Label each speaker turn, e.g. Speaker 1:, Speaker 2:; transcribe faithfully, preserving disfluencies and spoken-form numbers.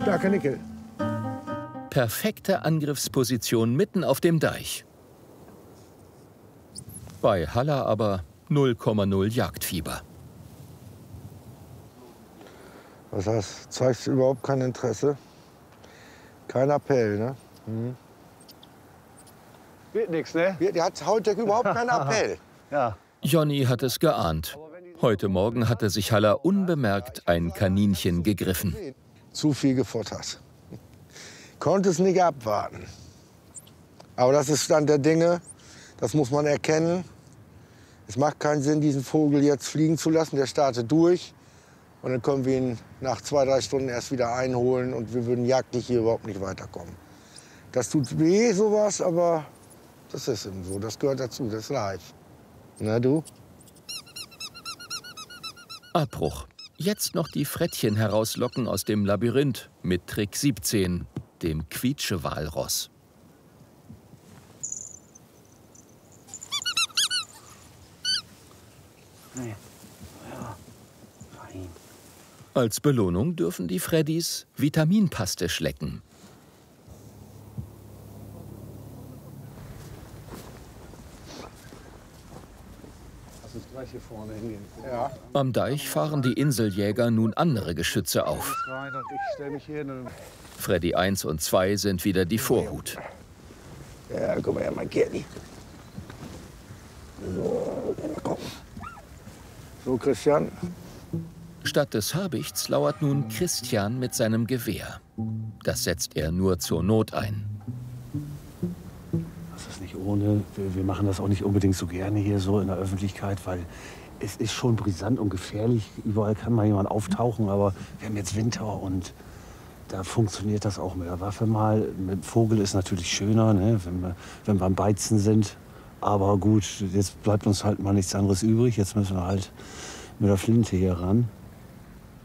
Speaker 1: Da, Kanickel.
Speaker 2: Perfekte Angriffsposition mitten auf dem Deich. Bei Haller aber null Komma null Jagdfieber.
Speaker 1: Was heißt, zeigst du überhaupt kein Interesse? Kein Appell, ne? Mhm.
Speaker 3: Wird nichts, ne?
Speaker 1: Der hat heute überhaupt keinen Appell.
Speaker 3: Ja.
Speaker 2: Johnny hat es geahnt. Heute Morgen hatte sich Haller unbemerkt ein Kaninchen gegriffen.
Speaker 1: Zu viel gefuttert. Konnte es nicht abwarten. Aber das ist Stand der Dinge. Das muss man erkennen. Es macht keinen Sinn, diesen Vogel jetzt fliegen zu lassen. Der startet durch. Und dann können wir ihn nach zwei, drei Stunden erst wieder einholen. Und wir würden jagdlich hier überhaupt nicht weiterkommen. Das tut weh, sowas, aber das ist eben so. Das gehört dazu, das ist live. Na du?
Speaker 2: Abbruch. Jetzt noch die Frettchen herauslocken aus dem Labyrinth mit Trick siebzehn, dem Quietschewalross.
Speaker 3: Ja, fein.
Speaker 2: Als Belohnung dürfen die Freddys Vitaminpaste schlecken.
Speaker 3: Lass uns gleich hier vorne hingehen.
Speaker 1: Ja.
Speaker 2: Am Deich fahren die Inseljäger nun andere Geschütze auf.
Speaker 3: Rein und ich stell mich hier hin.
Speaker 2: Freddy eins und zwei sind wieder die Vorhut.
Speaker 1: Ja, guck mal her, mein Kerli. So, komm. So, Christian.
Speaker 2: Statt des Habichts lauert nun Christian mit seinem Gewehr. Das setzt er nur zur Not ein.
Speaker 3: Das ist nicht ohne. Wir, wir machen das auch nicht unbedingt so gerne hier so in der Öffentlichkeit, weil es ist schon brisant und gefährlich. Überall kann mal jemand auftauchen, aber wir haben jetzt Winter und da funktioniert das auch mit der Waffe mal. Mit dem Vogel ist natürlich schöner, ne, wenn wir, wenn wir am Beizen sind. Aber gut, jetzt bleibt uns halt mal nichts anderes übrig. Jetzt müssen wir halt mit der Flinte hier ran.